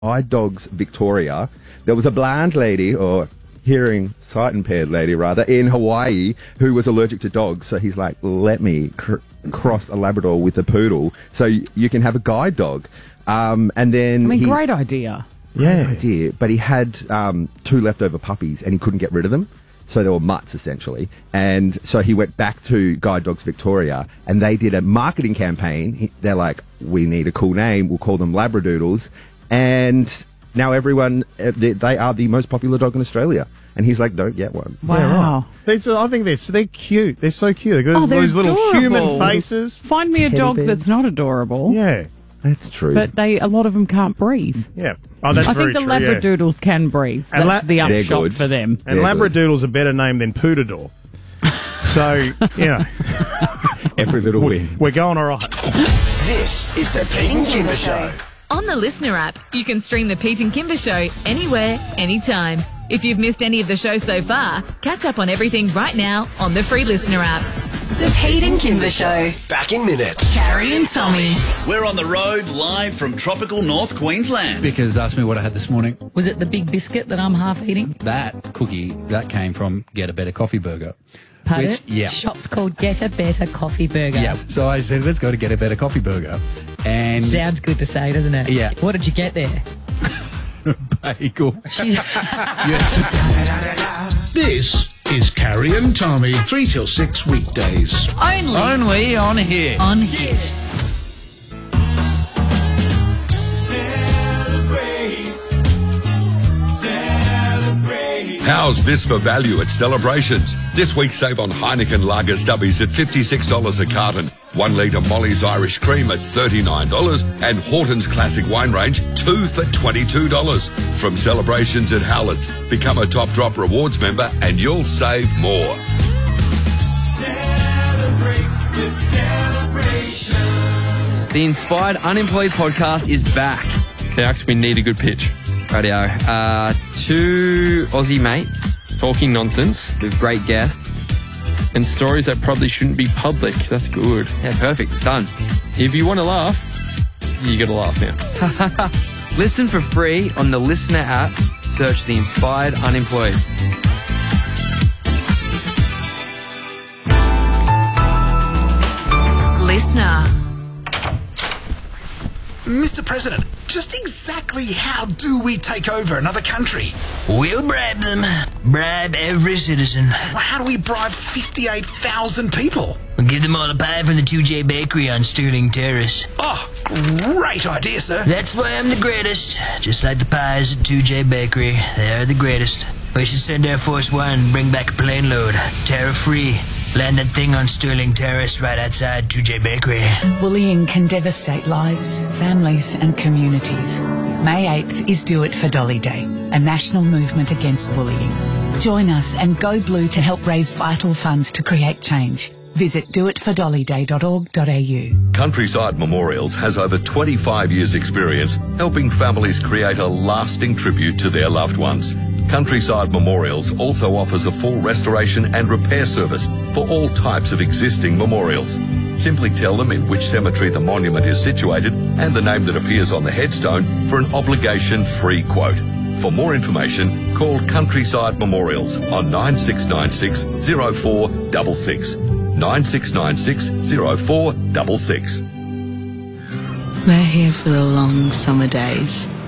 Guide Dogs Victoria, there was a blind lady, or hearing sight impaired lady rather, in Hawaii who was allergic to dogs. So he's like, let me cross a Labrador with a poodle so you can have a guide dog. And then great idea. Yeah, idea. But he had 2 leftover puppies and he couldn't get rid of them. So they were mutts, essentially. And so he went back to Guide Dogs Victoria and they did a marketing campaign. They're like, we need a cool name. We'll call them Labradoodles. And now everyone, they are the most popular dog in Australia. And he's like, don't get one. Wow. Yeah, right. I think they're cute. They're so cute. They've got those little adorable. human faces. Find me a dog that's not adorable. Yeah. That's true. But a lot of them can't breathe. Yeah. Oh, that's very true. I think the Labradoodles can breathe. And that's the upshot for them. And Labradoodle's a better name than Poodador. So, you know. Every little win. We're going all right. This is the Pete and Kimber Show. On the Listener app, you can stream the Pete and Kimber Show anywhere, anytime. If you've missed any of the show so far, catch up on everything right now on the free Listener app. The Pete and Kimber Show. Back in minutes. Carrie and Tommy. We're on the road live from tropical North Queensland. Because asked me what I had this morning. Was it the big biscuit that I'm half eating? That cookie, that came from Get a Better Coffee Burger. Pardon? Yeah. Shop's called Get a Better Coffee Burger. Yeah. So I said, let's go to Get a Better Coffee Burger. And sounds good to say, doesn't it? Yeah. What did you get there? Bagel. This is Carrie and Tommy, 3 till 6 weekdays. Only on Hit. On Hit. How's this for value at Celebrations? This week save on Heineken Lager Stubbies at $56 a carton, 1 litre Molly's Irish Cream at $39, and Horton's Classic Wine Range 2 for $22. From Celebrations at Howlett's, become a Top Drop Rewards member and you'll save more. Celebrate with Celebrations. The Inspired Unemployed podcast is back. Alex, we need a good pitch. Radio. 2 Aussie mates talking nonsense with great guests and stories that probably shouldn't be public. That's good. Yeah, perfect. Done. If you want to laugh, you got to laugh now. Listen for free on the Listener app. Search The Inspired Unemployed. Listener. Mr. President, just exactly how do we take over another country? We'll bribe them. Bribe every citizen. How do we bribe 58,000 people? We'll give them all a pie from the 2J Bakery on Stirling Terrace. Oh, great idea, sir. That's why I'm the greatest. Just like the pies at 2J Bakery, they are the greatest. We should send Air Force One and bring back a plane load. Tariff-free. Land that thing on Stirling Terrace right outside 2J Bakery. Bullying can devastate lives, families and communities. May 8th is Do It for Dolly Day, a national movement against bullying. Join us and go blue to help raise vital funds to create change. Visit doitfordollyday.org.au. Countryside Memorials has over 25 years' experience helping families create a lasting tribute to their loved ones. Countryside Memorials also offers a full restoration and repair service for all types of existing memorials. Simply tell them in which cemetery the monument is situated and the name that appears on the headstone for an obligation-free quote. For more information, call Countryside Memorials on 9696 0466. 9696 0466. We're here for the long summer days.